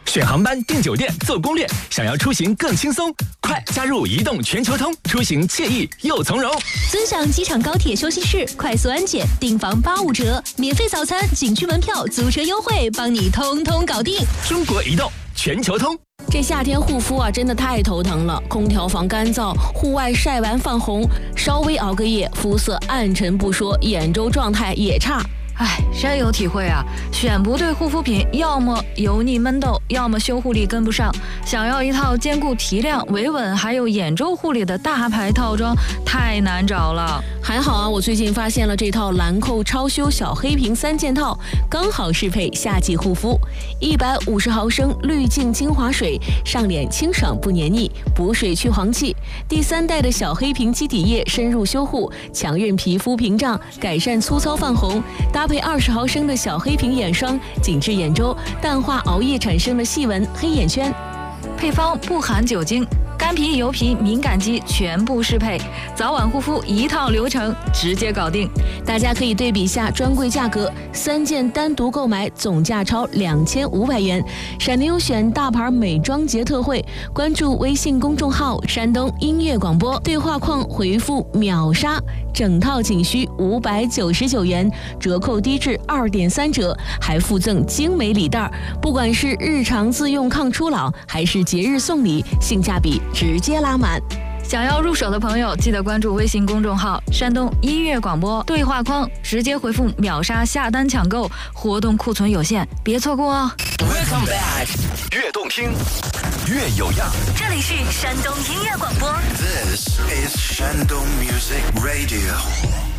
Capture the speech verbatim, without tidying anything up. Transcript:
选航班、订酒店、做攻略，想要出行更轻松，快加入移动全球通，出行惬意又从容。 尊享机场高铁休息室，快速安检，订房八五折，免费早餐、景区门票、租车优惠，帮你通通搞定。 中国移动全球通。 这夏天护肤啊，真的太头疼了。空调房干燥，户外晒完泛红，稍微熬个夜，肤色暗沉不说，眼周状态也差。 唉，深有体会啊！选不对护肤品，要么油腻闷痘，要么修护力跟不上。想要一套兼顾提亮、维稳还有眼周护理的大牌套装，太难找了。 还好啊，我最近发现了这套兰蔻超修小黑瓶三件套，刚好适配夏季护肤。一百五十毫升滤镜精华水，上脸清爽不黏腻，补水去黄气。第三代的小黑瓶基底液深入修护，强韧皮肤屏障，改善粗糙泛红。搭配二十毫升的小黑瓶眼霜，紧致眼周，淡化熬夜产生的细纹、黑眼圈。 配方不含酒精，干皮、油皮、敏感肌全部适配，早晚护肤一套流程，直接搞定。 大家可以对比下专柜价格，三件单独购买总价超两千五百元。闪电优选大牌美妆节特惠，关注微信公众号山东音乐广播，对话框回复秒杀，整套仅需五百九十九元，折扣低至二点三折，还附赠精美礼袋。不管是日常自用抗初老，还是节日送礼，性价比直接拉满。 想要入手的朋友，记得关注微信公众号山东音乐广播，对话框直接回复秒杀下单抢购，活动库存有限，别错过哦。 Welcome back， 越动听越有样。 这里是山东音乐广播。 This is Shandong Music Radio.